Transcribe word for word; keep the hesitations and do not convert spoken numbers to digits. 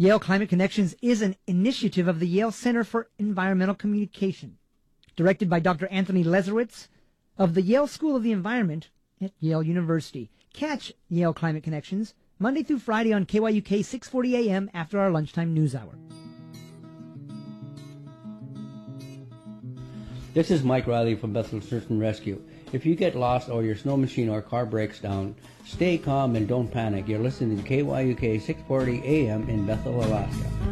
Yale Climate Connections is an initiative of the Yale Center for Environmental Communication, directed by Doctor Anthony Leserowitz of the Yale School of the Environment at Yale University. Catch Yale Climate Connections Monday through Friday on K Y U K six forty A M after our lunchtime news hour. This is Mike Riley from Bethel Search and Rescue. If you get lost or your snow machine or car breaks down, stay calm and don't panic. You're listening to K Y U K six forty A M in Bethel, Alaska.